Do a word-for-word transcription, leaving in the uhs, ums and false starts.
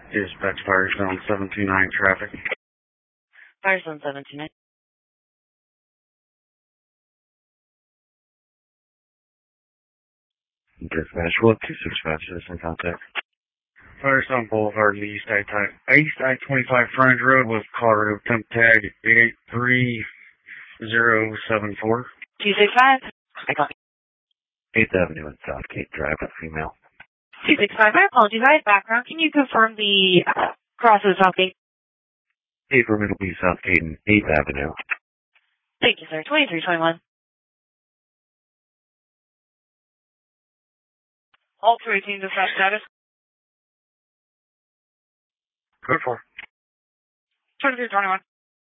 Dispatch Firestone seven two nine traffic. Firestone seven two nine. Dispatch, what two six five citizen contact? Firestone Boulevard, the East I East I twenty-five frontage road with Colorado temp tag eight eight three zero seven four. two six five. I got eighth Avenue and Southgate Drive with female. two six five. My apologies. I have background. Can you confirm the uh, cross of Southgate? eight for Middle B Southgate and eighth Avenue. Thank you, sir. twenty-three twenty-one. All three teams of fresh status. Good for. twenty-three twenty-one.